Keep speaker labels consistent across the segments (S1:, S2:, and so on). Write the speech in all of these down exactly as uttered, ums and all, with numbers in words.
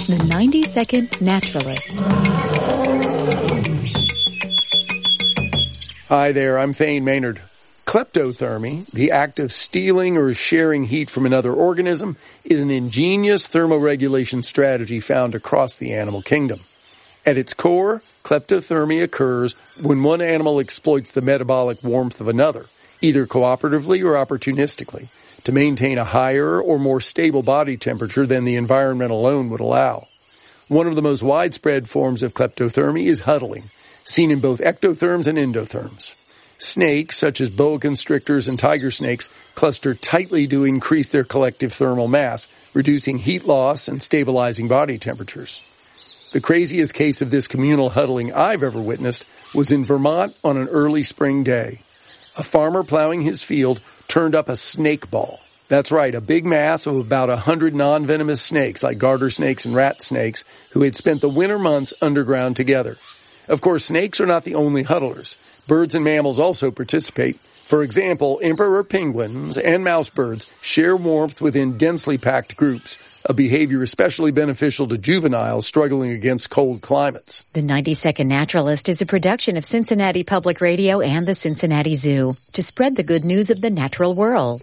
S1: The ninety second Naturalist.
S2: Hi there, I'm Thane Maynard. Kleptothermy, the act of stealing or sharing heat from another organism, is an ingenious thermoregulation strategy found across the animal kingdom. At its core, kleptothermy occurs when one animal exploits the metabolic warmth of another, either cooperatively or opportunistically, to maintain a higher or more stable body temperature than the environment alone would allow. One of the most widespread forms of kleptothermy is huddling, seen in both ectotherms and endotherms. Snakes, such as boa constrictors and tiger snakes, cluster tightly to increase their collective thermal mass, reducing heat loss and stabilizing body temperatures. The craziest case of this communal huddling I've ever witnessed was in Vermont on an early spring day. A farmer plowing his field turned up a snake ball. That's right, a big mass of about a hundred non-venomous snakes, like garter snakes and rat snakes, who had spent the winter months underground together. Of course, snakes are not the only huddlers. Birds and mammals also participate. For example, emperor penguins and mouse birds share warmth within densely packed groups, a behavior especially beneficial to juveniles struggling against cold climates.
S1: The ninety second Naturalist is a production of Cincinnati Public Radio and the Cincinnati Zoo to spread the good news of the natural world.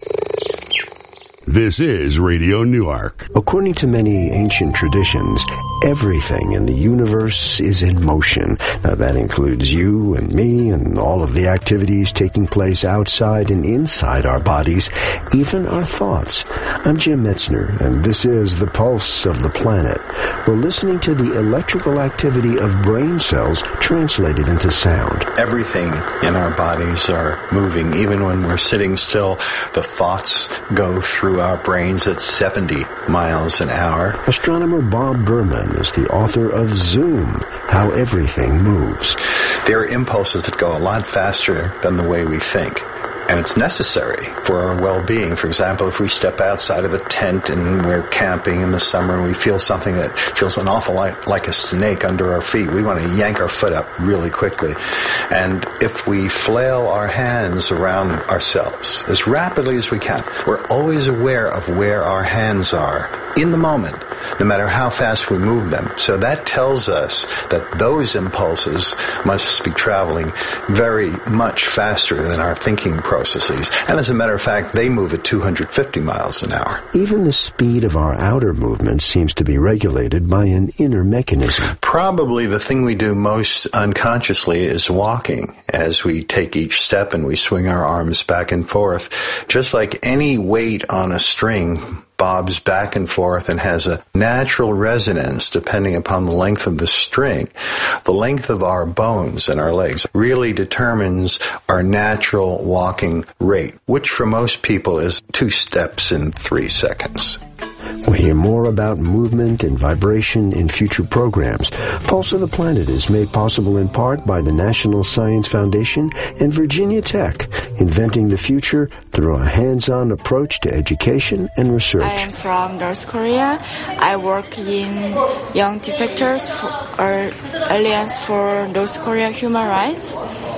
S3: This is Radio Newark.
S4: According to many ancient traditions, everything in the universe is in motion. Now that includes you and me and all of the activities taking place outside and inside our bodies, even our thoughts. I'm Jim Metzner, and this is The Pulse of the Planet. We're listening to the electrical activity of brain cells translated into sound.
S5: Everything in our bodies are moving. Even when we're sitting still, the thoughts go through our brains at seventy miles an hour.
S4: Astronomer Bob Berman is the author of Zoom, How Everything Moves.
S5: There are impulses that go a lot faster than the way we think. And it's necessary for our well-being. For example, if we step outside of the tent and we're camping in the summer and we feel something that feels an awful lot like a snake under our feet, we want to yank our foot up really quickly. And if we flail our hands around ourselves as rapidly as we can, we're always aware of where our hands are in the moment, no matter how fast we move them. So that tells us that those impulses must be traveling very much faster than our thinking processes. And as a matter of fact, they move at two hundred fifty miles an hour.
S4: Even the speed of our outer movements seems to be regulated by an inner mechanism.
S5: Probably the thing we do most unconsciously is walking. As we take each step and we swing our arms back and forth, just like any weight on a string bobs back and forth and has a natural resonance depending upon the length of the string. The length of our bones and our legs really determines our natural walking rate, which for most people is two steps in three seconds.
S4: We'll hear more about movement and vibration in future programs. Pulse of the Planet is made possible in part by the National Science Foundation and Virginia Tech, inventing the future through a hands-on approach to education and research.
S6: I am from North Korea. I work in Young Defectors for, or Alliance for North Korea Human Rights.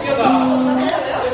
S6: Um,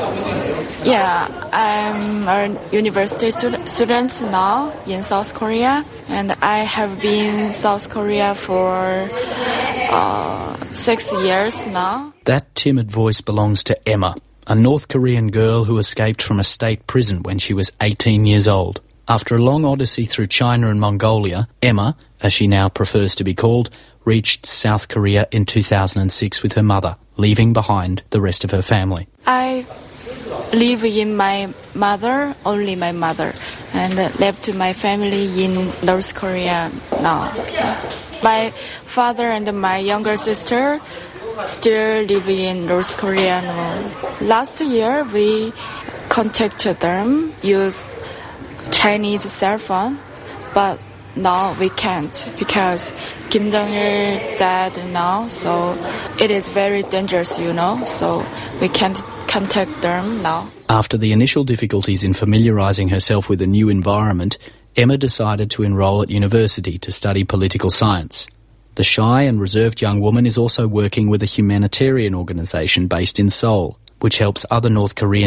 S6: Yeah, I'm a university stud- student now in South Korea, and I have been in South Korea for uh, six years now.
S7: That timid voice belongs to Emma, a North Korean girl who escaped from a state prison when she was eighteen years old. After a long odyssey through China and Mongolia, Emma, as she now prefers to be called, reached South Korea in two thousand six with her mother, leaving behind the rest of her family.
S6: I live in my mother, only my mother, and left my family in North Korea now. My father and my younger sister still live in North Korea now. Last year, we contacted them, use Chinese cell phone, but now we can't because Kim Jong-il died now, so it is very dangerous, you know, so we can't contact them now.
S7: After the initial difficulties in familiarising herself with a new environment, Emma decided to enrol at university to study political science. The shy and reserved young woman is also working with a humanitarian organisation based in Seoul, which helps other North Korean